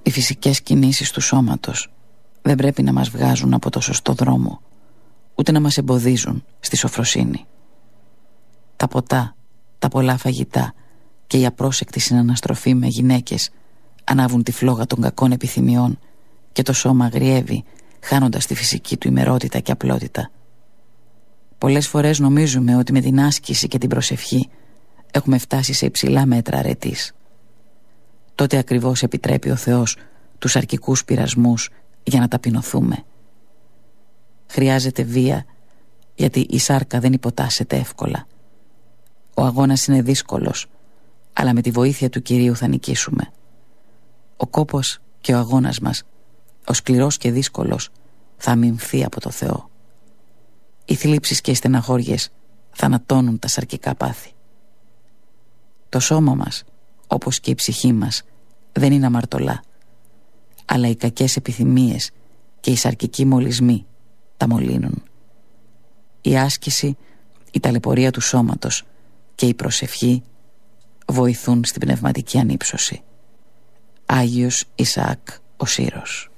Οι φυσικές κινήσεις του σώματος δεν πρέπει να μας βγάζουν από το σωστό δρόμο, ούτε να μας εμποδίζουν στη σοφροσύνη. Τα ποτά, τα πολλά φαγητά και η απρόσεκτη συναναστροφή με γυναίκες ανάβουν τη φλόγα των κακών επιθυμιών και το σώμα αγριεύει, χάνοντας τη φυσική του ημερότητα και απλότητα. Πολλές φορές νομίζουμε ότι με την άσκηση και την προσευχή έχουμε φτάσει σε υψηλά μέτρα αρετής. Τότε ακριβώς επιτρέπει ο Θεός τους αρκικούς πειρασμούς για να ταπεινωθούμε. Χρειάζεται βία, γιατί η σάρκα δεν υποτάσσεται εύκολα. Ο αγώνας είναι δύσκολος, αλλά με τη βοήθεια του Κυρίου θα νικήσουμε. Ο κόπος και ο αγώνας μας, ο σκληρός και δύσκολος, θα αμυνθεί από το Θεό. Οι θλίψεις και οι στεναχώριες θανατώνουν τα σαρκικά πάθη. Το σώμα μας, όπως και η ψυχή μας, δεν είναι αμαρτωλά, αλλά οι κακές επιθυμίες και οι σαρκικοί μολυσμοί τα μολύνουν. Η άσκηση, η ταλαιπωρία του σώματος και η προσευχή βοηθούν στην πνευματική ανύψωση. Άγιος Ισαάκ ο Σύρος.